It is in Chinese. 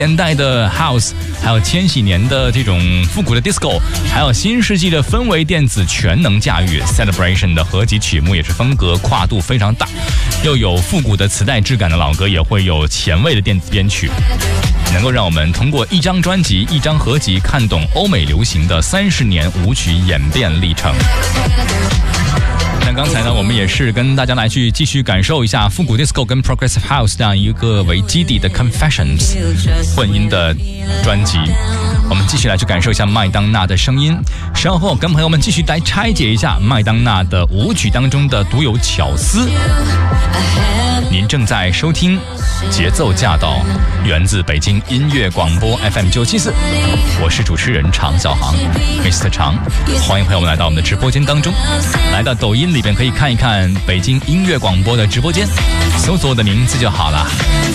年代的 House， 还有千禧年的这种复古的 Disco， 还有新世纪的氛围电子全能驾驭。 Celebration 的合集曲目也是风格跨度非常大，又有复古的磁带质感的老歌，也会有前卫的电子编曲，能够让我们通过一张专辑、一张合集看懂欧美流行的30年舞曲演变历程。那刚才呢，我们也是跟大家来去继续感受一下复古 disco 跟 progressive house 这样一个为基底的 Confessions 混音的专辑。我们继续来去感受一下麦当娜的声音，稍后跟朋友们继续来拆解一下麦当娜的舞曲当中的独有巧思。您正在收听节奏驾到，源自北京音乐广播 FM 974，我是主持人常小航 Mr. 常，欢迎朋友们来到我们的直播间当中。来到抖音里边可以看一看北京音乐广播的直播间，搜索我的名字就好了。